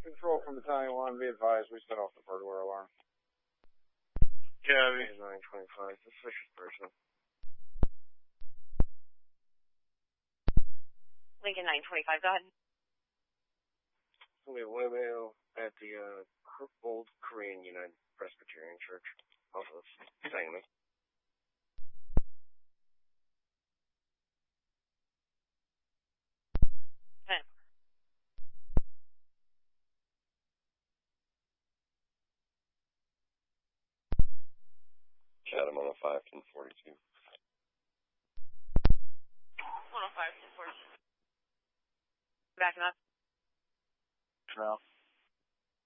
Control from Battalion 1, be advised, we set off the burglar alarm. Copy. 925, suspicious person. Lincoln 925, go ahead. We have one male at the Old Korean United Presbyterian Church off of Sangamon. Okay. Chatham on a 51042. 105, 242. Backing up. Trail.